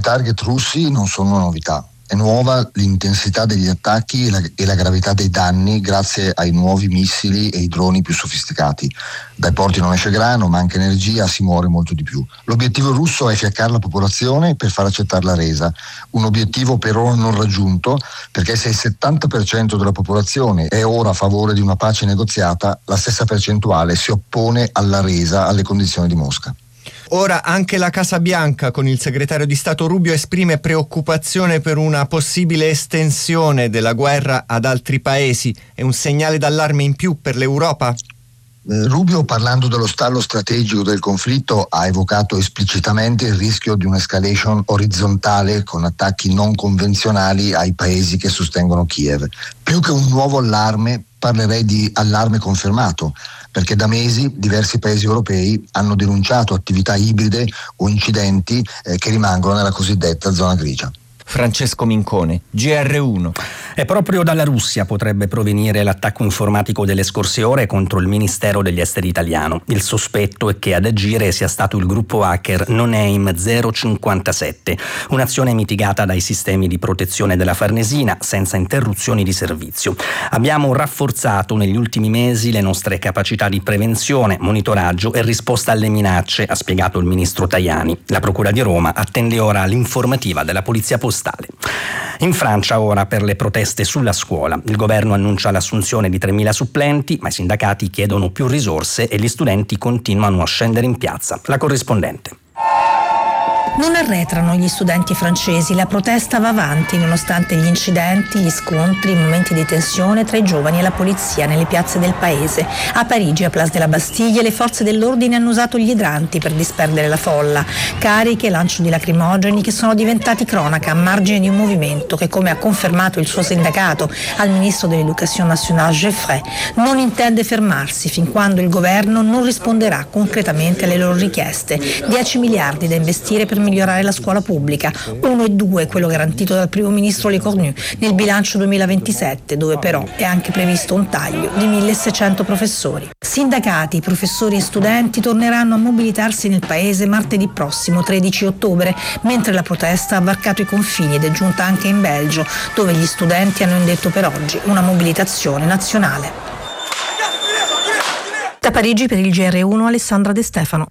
target russi non sono una novità. È nuova l'intensità degli attacchi e la gravità dei danni grazie ai nuovi missili e i droni più sofisticati. Dai porti non esce grano, manca energia, si muore molto di più. L'obiettivo russo è fiaccare la popolazione per far accettare la resa, un obiettivo per ora non raggiunto, perché se il 70% della popolazione è ora a favore di una pace negoziata, la stessa percentuale si oppone alla resa alle condizioni di Mosca. Ora anche la Casa Bianca con il segretario di Stato Rubio esprime preoccupazione per una possibile estensione della guerra ad altri paesi. È un segnale d'allarme in più per l'Europa? Rubio, parlando dello stallo strategico del conflitto, ha evocato esplicitamente il rischio di un'escalation orizzontale con attacchi non convenzionali ai paesi che sostengono Kiev. Più che un nuovo allarme, parlerei di allarme confermato, perché da mesi diversi paesi europei hanno denunciato attività ibride o incidenti che rimangono nella cosiddetta zona grigia. Francesco Mincone, GR1. E proprio dalla Russia potrebbe provenire l'attacco informatico delle scorse ore contro il Ministero degli Esteri italiano. Il sospetto è che ad agire sia stato il gruppo hacker Noneim 057, un'azione mitigata dai sistemi di protezione della Farnesina senza interruzioni di servizio. Abbiamo rafforzato negli ultimi mesi le nostre capacità di prevenzione, monitoraggio e risposta alle minacce, ha spiegato il ministro Tajani. La Procura di Roma attende ora l'informativa della Polizia Postale. In Francia ora per le proteste sulla scuola. Il governo annuncia l'assunzione di 3.000 supplenti, ma i sindacati chiedono più risorse e gli studenti continuano a scendere in piazza. La corrispondente. Non arretrano gli studenti francesi, la protesta va avanti nonostante gli incidenti, gli scontri, i momenti di tensione tra i giovani e la polizia nelle piazze del paese. A Parigi, a Place de la Bastille, le forze dell'ordine hanno usato gli idranti per disperdere la folla. Cariche e lancio di lacrimogeni che sono diventati cronaca a margine di un movimento che, come ha confermato il suo sindacato al ministro dell'Education nationale Geoffrey, non intende fermarsi fin quando il governo non risponderà concretamente alle loro richieste. 10 miliardi da investire per migliorare la scuola pubblica, 1,2 quello garantito dal primo ministro Le Cornu nel bilancio 2027, dove però è anche previsto un taglio di 1.600 professori. Sindacati, professori e studenti torneranno a mobilitarsi nel paese martedì prossimo, 13 ottobre, mentre la protesta ha varcato i confini ed è giunta anche in Belgio, dove gli studenti hanno indetto per oggi una mobilitazione nazionale. Da Parigi per il GR1 Alessandra De Stefano.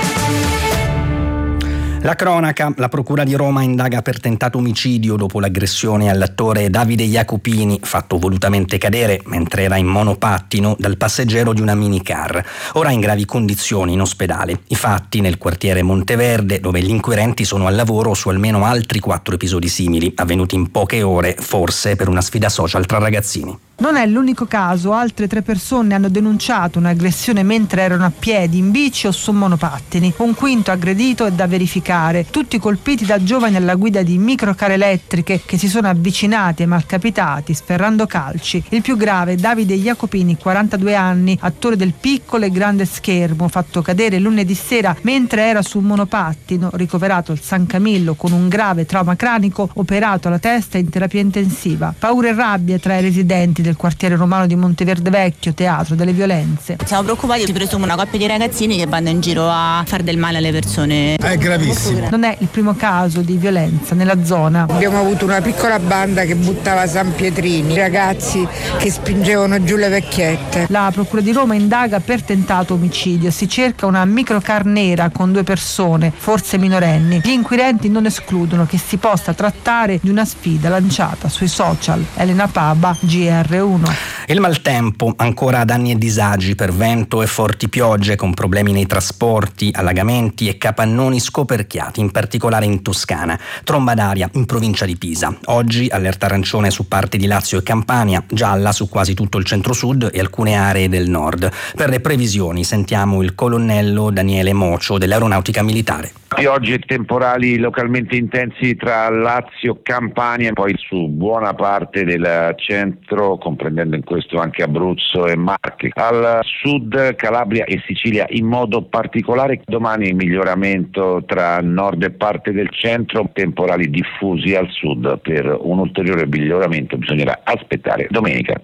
La cronaca, la Procura di Roma indaga per tentato omicidio dopo l'aggressione all'attore Davide Jacopini, fatto volutamente cadere mentre era in monopattino dal passeggero di una minicar. Ora in gravi condizioni in ospedale. I fatti nel quartiere Monteverde, dove gli inquirenti sono al lavoro su almeno altri 4 episodi simili, avvenuti in poche ore, forse per una sfida social tra ragazzini. Non è l'unico caso, altre 3 persone hanno denunciato un'aggressione mentre erano a piedi, in bici o su monopattini. Un quinto aggredito è da verificare, tutti colpiti da giovani alla guida di microcar elettriche che si sono avvicinati ai malcapitati sferrando calci. Il più grave, Davide Jacopini, 42 anni, attore del piccolo e grande schermo, fatto cadere lunedì sera mentre era su un monopattino, ricoverato al San Camillo con un grave trauma cranico, operato alla testa in terapia intensiva. Paura e rabbia tra i residenti del quartiere romano di Monteverde Vecchio, teatro delle violenze. Siamo preoccupati, si presume una coppia di ragazzini che vanno in giro a fare del male alle persone. È gravissimo. Non è il primo caso di violenza nella zona. Abbiamo avuto una piccola banda che buttava San Pietrini, ragazzi che spingevano giù le vecchiette. La Procura di Roma indaga per tentato omicidio, si cerca una microcar nera con 2 persone, forse minorenni. Gli inquirenti non escludono che si possa trattare di una sfida lanciata sui social. Elena Paba, GR1. Il maltempo, ancora danni e disagi per vento e forti piogge, con problemi nei trasporti, allagamenti e capannoni scoperchiati, in particolare in Toscana. Tromba d'aria in provincia di Pisa. Oggi allerta arancione su parti di Lazio e Campania, gialla su quasi tutto il centro-sud e alcune aree del nord. Per le previsioni sentiamo il colonnello Daniele Mocio dell'Aeronautica Militare. Piogge e temporali localmente intensi tra Lazio, Campania e poi su buona parte del centro, comprendendo in questo anche Abruzzo e Marche. Al sud Calabria e Sicilia in modo particolare. Domani miglioramento tra nord e parte del centro, temporali diffusi al sud. Per un ulteriore miglioramento bisognerà aspettare domenica.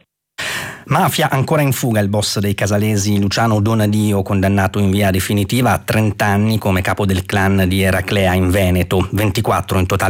Mafia, ancora in fuga il boss dei casalesi Luciano Donadio, condannato in via definitiva a 30 anni come capo del clan di Eraclea in Veneto, 24 in totale